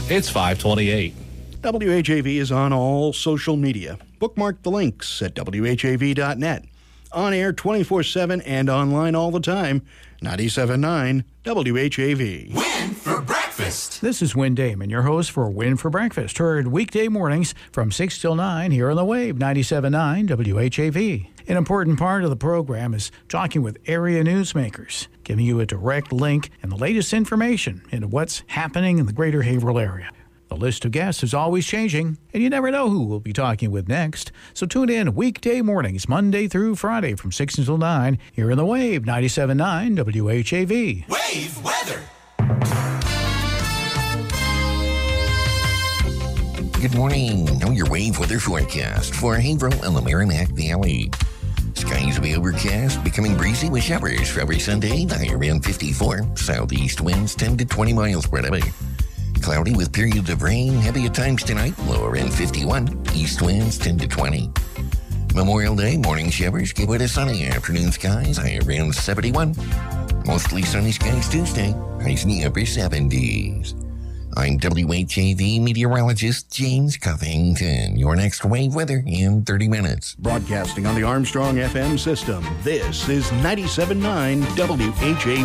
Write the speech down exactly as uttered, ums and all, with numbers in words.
It's five twenty-eight. W H A V is on all social media. Bookmark the links at W H A V dot net. On air twenty-four seven and online all the time. ninety-seven point nine W H A V. Win for breakfast. This is Win Damon, your host for Win for Breakfast. Heard weekday mornings from six till nine here on the Wave, ninety-seven point nine W H A V. An important part of the program is talking with area newsmakers, giving you a direct link and the latest information into what's happening in the greater Haverhill area. The list of guests is always changing, and you never know who we'll be talking with next. So tune in weekday mornings, Monday through Friday from six until nine, here in the Wave, ninety-seven point nine W H A V. Wave weather. Good morning. Know your wave weather forecast for Haverhill and the Merrimack Valley. Skies will be overcast, becoming breezy with showers for every Sunday, high around fifty-four. Southeast winds ten to twenty miles per hour. Cloudy with periods of rain, heavy at times tonight, low around fifty-one. East winds ten to twenty. Memorial Day, morning showers give way to sunny afternoon skies, high around seventy-one. Mostly sunny skies Tuesday, highs in the upper seventies. I'm W H A V meteorologist James Covington. Your next wave weather in thirty minutes. Broadcasting on the Armstrong F M system, this is ninety-seven point nine W H A V.